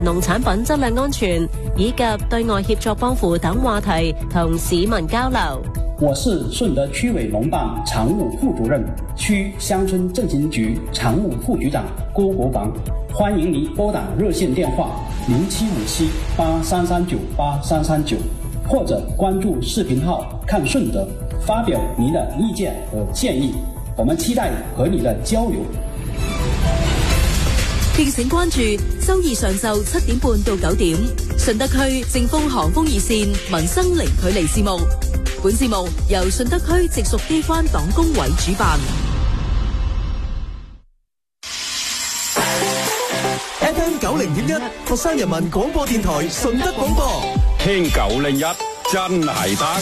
農產品質量安全以及對外協作幫扶等話題同市民交流。 我是順德區委農辦常務副主任、區鄉村振興局常務副局長郭國防，歡迎您撥打熱線電話075783398339，或者關注視頻號看順德，發表您的意見和建議，我們期待和你的交流。 敬請關注周二上晝7點半到9點，順德區正風航風熱線民生零距離節目。本節目由順德區直屬機關黨工委主辦。 FM 90.1佛山人民廣播電台順德廣播， 聽901真係得。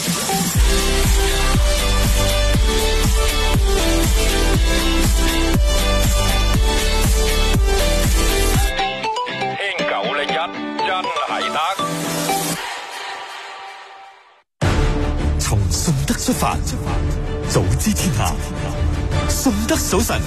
從順德出發，早知天下。順德早晨，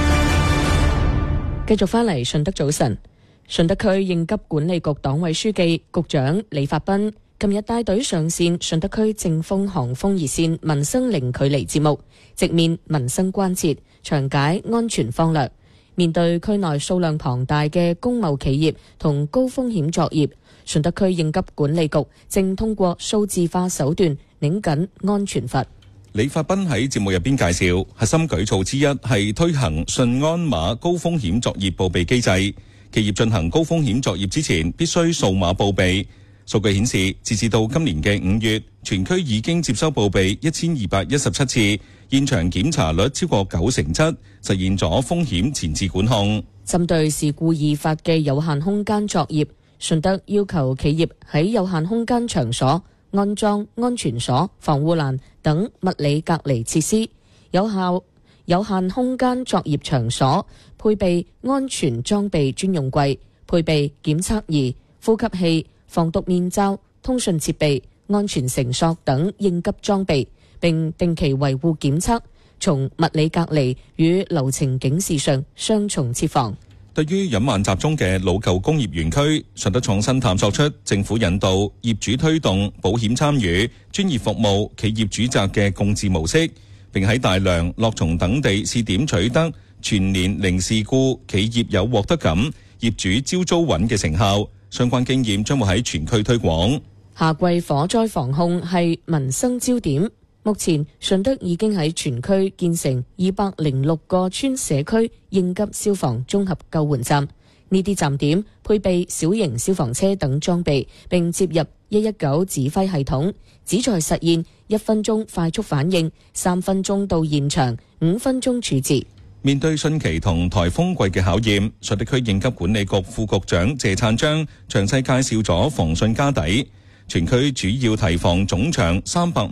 繼續翻嚟順德早晨。順德區應急管理局黨委書記、局長李發斌近日帶隊上線順德區正風航風熱線民生零距離節目，直面民生關切，詳解安全方略。面對區內數量龐大嘅工貿企業同高風險作業，順德區應急管理局正通過數字化手段擰緊安全閥。 李發斌喺節目入邊介紹，核心舉措之一係推行順安碼高風險作業報備機制。企業進行高風險作業之前，必須數碼報備。數據顯示，截至到今年嘅5月，全區已經接收報備1217次，現場檢查率超過97%，實現咗風險前置管控。 針對事故易發嘅有限空間作業，順德要求企業喺有限空間場所安裝安全鎖、防護欄等物理隔離設施。有限空間作業場所配備安全裝備專用櫃，配備檢測儀、呼吸器、防毒面罩、通訊設備、安全繩索等應急裝備，並定期維護檢測，從物理隔離與流程警示上雙重設防。 對於隱患集中嘅老舊工業園區，順德創新探索出政府引導、業主推動、保險參與、專業服務、企業主責嘅共治模式，並喺大良、樂從等地試點取得全年零事故、企業有獲得感、業主招租穩嘅成效。相關經驗將會喺全區推廣。 夏季火災防控係民生焦點。目前順德已經喺全區建成206個村社區應急消防綜合救援站，呢啲站點配備小型消防車等裝備，並接入119指揮系統，旨在實現1分鐘快速反應、3分鐘到現場、5分鐘處置。 面對汛期同颱風季嘅考驗，順德區應急管理局副局長謝燦章詳細介紹咗防汛家底。全區主要堤防總長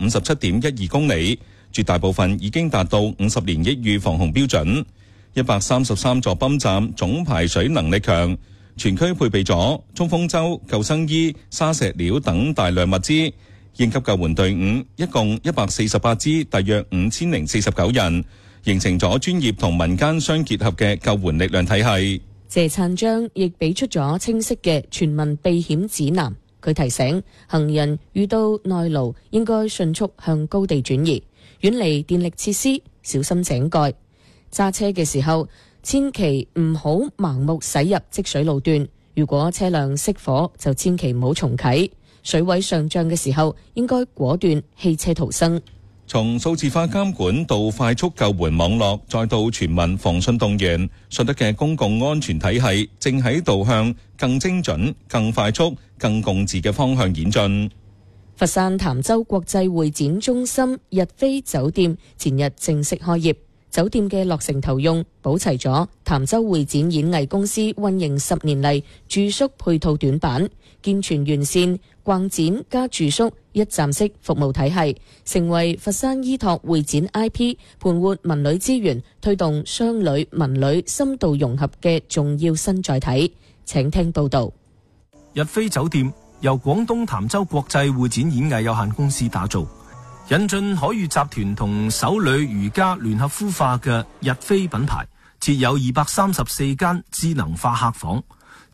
357.12公里，絕大部分已經達到50年一遇防洪標準。133座泵站總排水能力強，全區配備咗衝鋒舟、救生衣、沙石料等大量物資。應急救援隊伍一共148支，大約5049人，形成咗專業同民間相結合嘅救援力量體系。 謝燦章亦俾出咗清晰嘅全民避險指南。佢提醒行人遇到內澇應該迅速向高地轉移，遠離電力設施，小心井蓋。揸車嘅時候千祈唔好盲目駛入積水路段，如果車輛熄火就千祈唔好重啟。水位上漲嘅時候應該果斷棄車逃生。 從數字化監管到快速救援網絡，再到全民防汛動員，順德嘅公共安全體系正喺度向更精準、更快速、更共治嘅方向演進。 佛山潭州國際會展中心日飛酒店前日正式開業，酒店嘅落成頭用補齊咗潭州會展演藝公司運營10年嚟住宿配套短板，健全完善逛展加住宿一站式服務體系，成為佛山依託會展 IP 盤活文旅資源，推動商旅文旅深度融合嘅重要新載體。請聽報道。 日飛酒店由廣東潭州國際會展演藝有限公司打造，引進海悅集團同首旅如家聯合孵化嘅日飛品牌，設有234間智能化客房。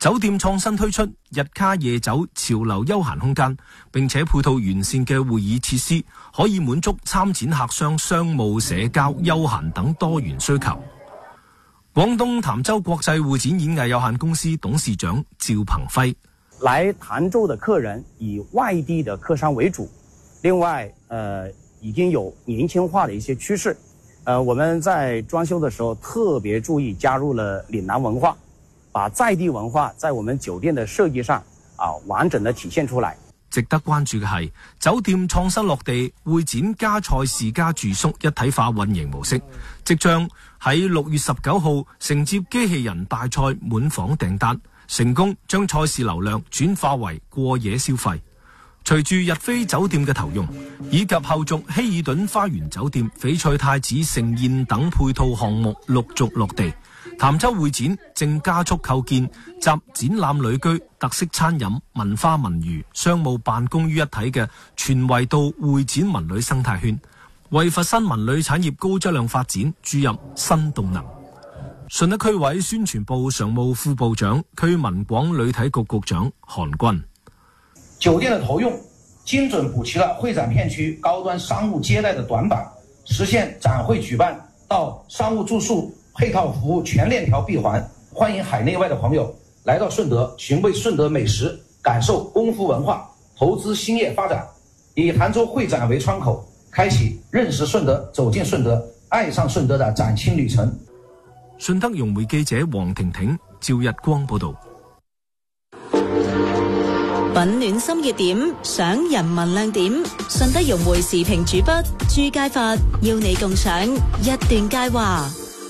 酒店創新推出日卡夜酒潮流休閒空間，並且配套完善嘅會議設施，可以滿足參展客商商務、社交、休閒等多元需求。廣東潭州國際會展演藝有限公司董事長趙鵬輝： 來潭州的客人以外地的客商為主，另外已經有年輕化的一些趨勢。我們在裝修的時候特別注意加入了嶺南文化，把在地文化在我們酒店的設計上完整的體現出來。 值得關注嘅係酒店創新落地，會展加賽事加住宿一體化運營模式，即將喺6月19號承接機器人大賽滿房訂單，成功將賽事流量轉化為過夜消費。隨住日飛酒店嘅投用，以及後續希爾頓花園酒店、翡翠太子盛宴等配套項目陸續落地，潭州會展正加速構建集展覽旅居、特色餐飲、文化文娛、商務辦公於一體嘅全維度會展文旅生態圈，為佛山文旅產業高質量發展注入新動能。順德區委宣傳部常務副部長、區文廣旅體局局長韓軍： 酒店的投用精準補齊了會展片區高端商務接待的短板，實現展會舉辦到商務住宿配套服務全鏈條閉環。歡迎海內外的朋友來到順德，尋味順德美食，感受功夫文化，投資興業發展。以潭州會展為窗口，開啟認識順德、走進順德、愛上順德的嶄新旅程。 順德融媒記者黃婷婷、趙日光報道。 品暖心熱點，賞人文亮點。順德融媒時評主筆朱佳發邀你共賞一段佳話。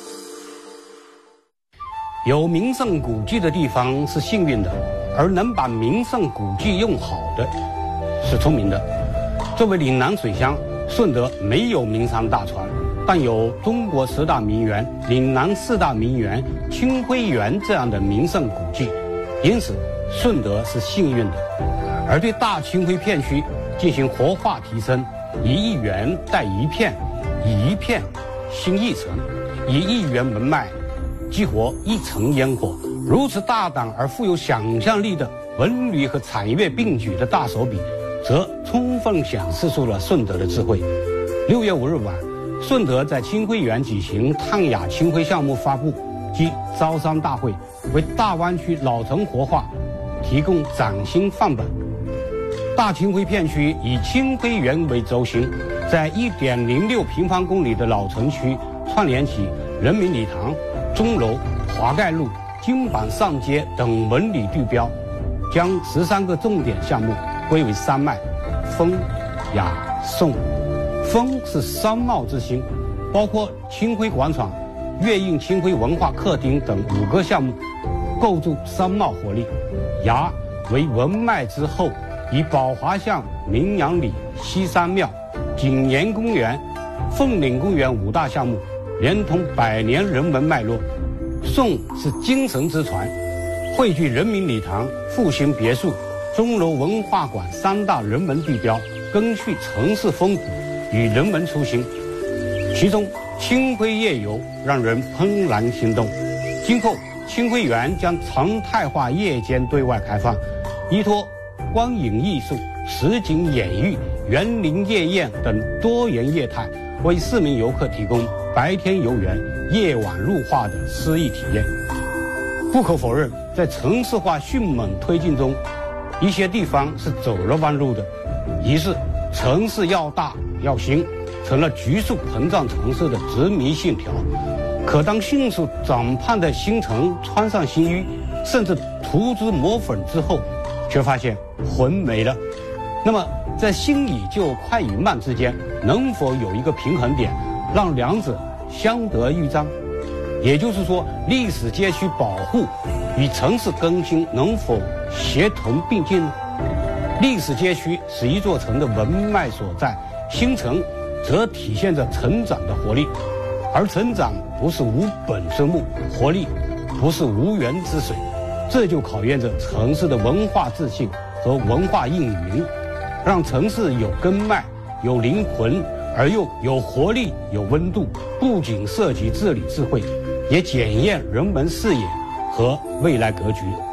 有名勝古蹟的地方是幸運的，而能把名勝古蹟用好的是聰明的。作為嶺南水鄉，順德沒有名山大川，但有中國10大名園、嶺南4大名園、清暉園這樣的名勝古蹟，因此順德是幸運的。而對大清暉片區進行活化提升，以一園帶一片，以一片新一層，以一園門脈激活一層煙火，如此大膽而富有想象力的文旅和產業並舉的大手筆，則充分顯示出了順德的智慧。6月5日晚，順德在清暉園舉行探雅清暉項目發布及招商大會，為大灣區老城活化提供嶄新範本。大清暉片區以清暉園為軸心，在 1.06 平方公里的老城區串聯起人民禮堂、鐘樓、華蓋路、金榜上街等文旅地標，將13個重點項目歸為3脈：風、雅、頌。風是商貿之星，包括清暉廣場、粵韻清暉文化客廳等5個項目，構築商貿活力。雅為文脈之後，以寶華巷、明陽里、西山廟、景園公園、鳳嶺公園5大項目，連通百年人文脈絡。頌是精神之船，匯聚人民禮堂、復興別墅、鐘樓文化館3大人文地標，根據城市風骨與人文初心。其中清暉夜遊讓人怦然心動。今後清暉園將常態化夜間對外開放，依託光影藝術、實景演繹、園林夜宴等多元業態，為市民遊客提供白天遊園、夜晚入畫的詩意體驗。不可否認，在城市化迅猛推進中，一些地方是走了彎路的。於是，城市要大要新，成了急速膨脹城市的殖民信條。可當迅速長胖的新城穿上新衣，甚至塗脂抹粉之後，卻發現魂沒了。那麼在新與舊、快與慢之間，能否有一個平衡點，讓兩者相得益彰？也就是說，歷史街區保護與城市更新能否協同並進呢？歷史街區是一座城的文脈所在，新城則體現着成長的活力。而成長不是無本之木，活力不是無源之水，這就考驗着城市的文化自信和文化應運，讓城市有根脈、有靈魂，而又有活力、有溫度，不僅涉及治理智慧，也檢驗人文視野和未來格局。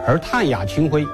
而碳亚氢灰